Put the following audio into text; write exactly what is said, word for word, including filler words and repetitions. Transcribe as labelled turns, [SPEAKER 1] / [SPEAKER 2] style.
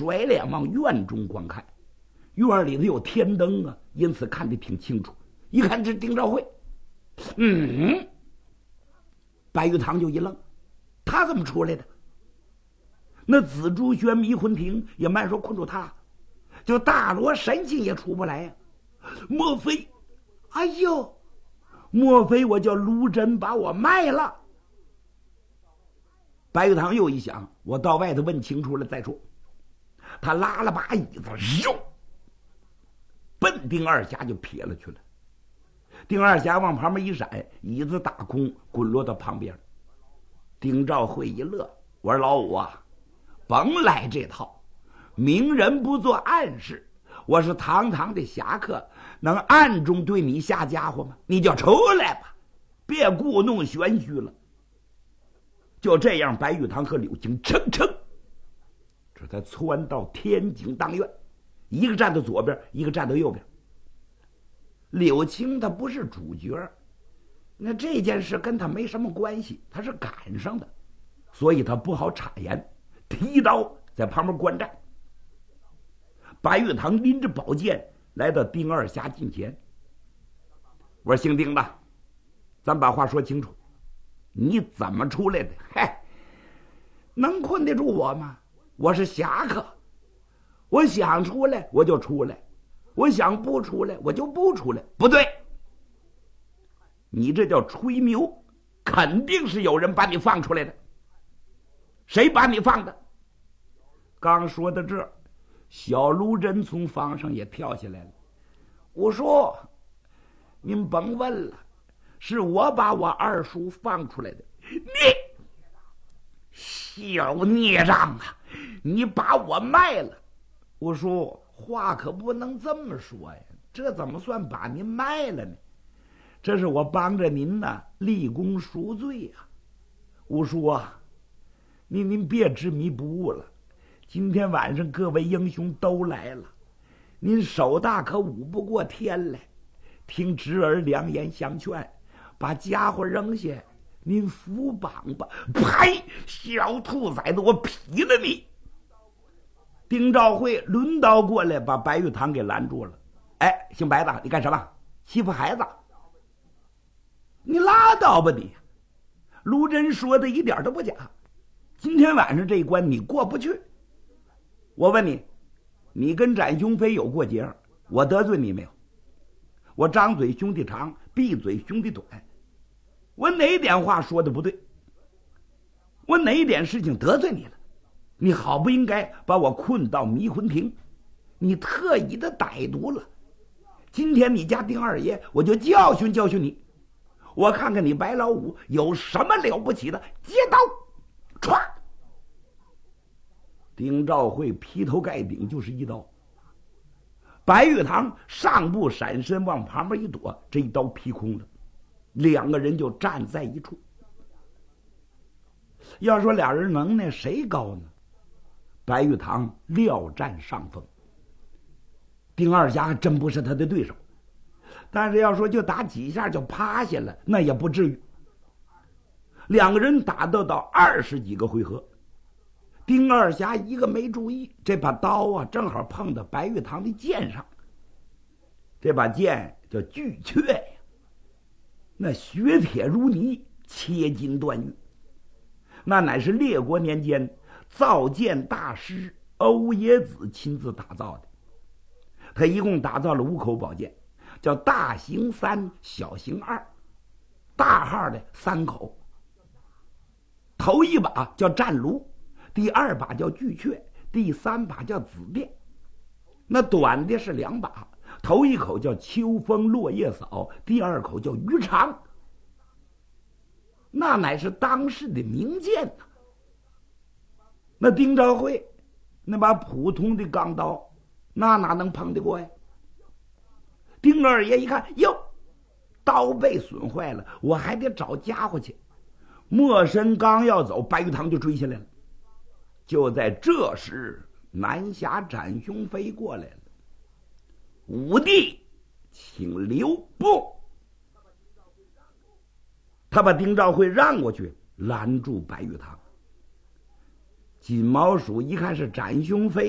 [SPEAKER 1] 甩脸往院中观看，院里头有天灯啊，因此看得挺清楚。一看这丁兆会，嗯，白玉堂就一愣，他怎么出来的？那紫竹轩迷魂亭也慢说困住他，就大罗神镜也出不来呀、啊。莫非，哎呦，莫非我叫卢真把我卖了？白玉堂又一想，我到外头问清楚了再说。他拉了把椅子，咻，奔丁二侠就撇了去了。丁二侠往旁边一闪，椅子打空，滚落到旁边。丁兆会一乐，我说老五啊，甭来这套，明人不做暗事。我是堂堂的侠客，能暗中对你下家伙吗？你就出来吧，别故弄玄虚了。就这样，白玉堂和柳青蹭蹭，这才窜到天井当院，一个站到左边，一个站到右边。柳青他不是主角，那这件事跟他没什么关系，他是赶上的，所以他不好插言，提刀在旁边观战。白玉堂拎着宝剑来到丁二侠近前，我说姓丁的，咱把话说清楚，你怎么出来的？嗨，能困得住我吗？我是侠客，我想出来我就出来，我想不出来我就不出来。不对，你这叫吹牛，肯定是有人把你放出来的。谁把你放的？刚说到这儿，小卢真从房上也跳下来了。我说您甭问了，是我把我二叔放出来的。你小孽障啊，你把我卖了。我说话可不能这么说呀，这怎么算把您卖了呢？这是我帮着您呢，立功赎罪啊。我说啊，您您别执迷不悟了，今天晚上各位英雄都来了，您手大可舞不过天来，听侄儿良言相劝，把家伙扔下，您扶绑吧。呸！小兔崽子，我劈了你！丁兆会抡刀过来，把白玉堂给拦住了。哎，姓白的，你干什么？欺负孩子？你拉倒吧你！卢真说的一点都不假，今天晚上这一关你过不去。我问你，你跟展雄飞有过节，我得罪你没有？我张嘴兄弟长，闭嘴兄弟短，我哪点话说的不对？我哪一点事情得罪你了？你好不应该把我困到迷魂亭，你特意的歹毒了。今天你家丁二爷，我就教训教训你，我看看你白老五有什么了不起的。接刀，歘！丁兆会劈头盖顶就是一刀，白玉堂上步闪身往旁边一躲，这一刀劈空了，两个人就站在一处。要说俩人能耐谁高呢？白玉堂料占上风，丁二侠真不是他的对手，但是要说就打几下就趴下了，那也不至于。两个人打斗到二十几个回合，丁二侠一个没注意，这把刀啊正好碰到白玉堂的剑上，这把剑叫巨阙呀，那雪铁如泥，切金断玉，那乃是列国年间造剑大师欧冶子亲自打造的。他一共打造了五口宝剑，叫大型三，小型二，大号的三口。头一把叫战炉，第二把叫巨阙，第三把叫紫电。那短的是两把，头一口叫秋风落叶扫，第二口叫鱼肠。那乃是当时的名剑呐、啊。那丁兆会那把普通的钢刀，那哪能碰得过呀？丁二爷一看，哟，刀被损坏了，我还得找家伙去。莫深刚要走，白玉堂就追下来了。就在这时，南侠展雄飞过来了。五弟，请留步。他把丁兆会让过去，拦住白玉堂。锦毛鼠一看是展雄飞